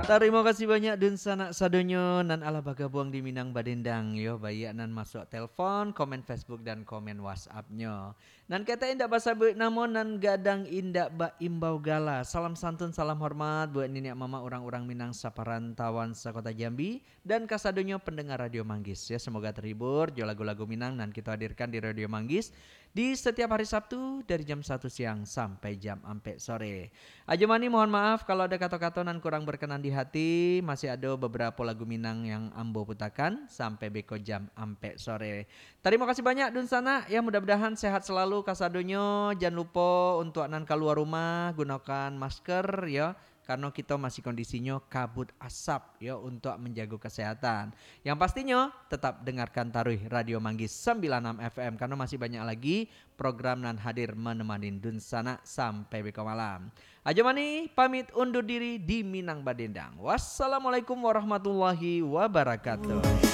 Terima kasih banyak Dun Sanak Sadonyo nan ala baga buang di Minang Badendang yo bayi nan masuk telepon, komen Facebook dan komen WhatsApp-nya. Nan kata indak basa beuk namon nan gadang indak ba imbau gala. Salam santun, salam hormat buat nenek mama orang-orang Minang saparantawan sekota Jambi dan kasadonyo pendengar Radio Manggis ya. Semoga terhibur jo lagu-lagu Minang nan kita hadirkan di Radio Manggis di setiap hari Sabtu dari jam 1 siang sampai jam 4 sore. Ajemani mohon maaf kalau ada kata-kata nan kurang berkenan di hati. Masih ada beberapa lagu Minang yang ambo putakan sampai beko jam ampe sore. Terima kasih banyak Dun Sana ya, mudah-mudahan sehat selalu kasadonyo. Jangan lupa untuk nan keluar rumah gunakan masker ya. Karena kita masih kondisinya kabut asap ya untuk menjaga kesehatan. Yang pastinya tetap dengarkan Taruh Radio Manggis 96 FM karena masih banyak lagi program nan hadir menemani Dun Sana sampai beko malam. Ajamani pamit undur diri di Minang Badendang. Wassalamualaikum warahmatullahi wabarakatuh.